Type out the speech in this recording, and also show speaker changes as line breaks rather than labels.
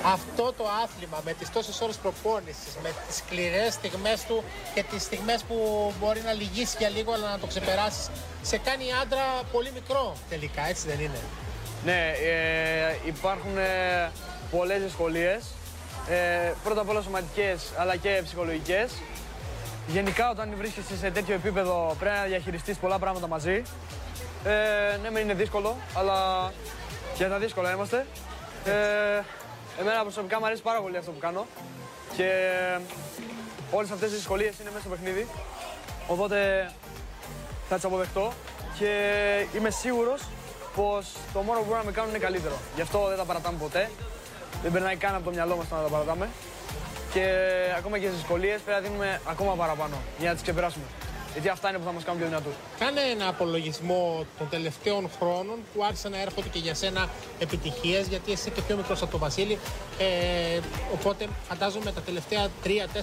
αυτό το άθλημα με τις τόσες ώρες προπόνησης, με τις σκληρές στιγμές του και τις στιγμές που μπορεί να λυγίσει για λίγο αλλά να το ξεπεράσεις, σε κάνει άντρα πολύ μικρό τελικά, έτσι δεν είναι?
Ναι, υπάρχουν πολλές δυσκολίες. Πρώτα απ' όλα σωματικές αλλά και ψυχολογικές. Γενικά, όταν βρίσκεσαι σε τέτοιο επίπεδο, πρέπει να διαχειριστείς πολλά πράγματα μαζί. Ναι, μεν είναι δύσκολο, αλλά για τα δύσκολα είμαστε. Εμένα προσωπικά μου αρέσει πάρα πολύ αυτό που κάνω και όλες αυτές τις δυσκολίες είναι μέσα στο παιχνίδι. Οπότε θα τις αποδεχτώ και είμαι σίγουρος πως το μόνο που μπορούμε να με κάνουν είναι καλύτερο. Γι' αυτό δεν τα παρατάμε ποτέ. Δεν περνάει καν από το μυαλό μας να τα παρατάμε. Και ακόμα και στις δυσκολίες πρέπει να δίνουμε ακόμα παραπάνω για να τις ξεπεράσουμε. Γιατί αυτά είναι που θα μας κάνουν πιο δυνατούς.
Κάνε ένα απολογισμό των τελευταίων χρόνων που άρχισαν να έρχονται και για σένα επιτυχίες, γιατί εσύ και πιο μικρός από τον Βασίλη. Οπότε φαντάζομαι τα τελευταία 3-4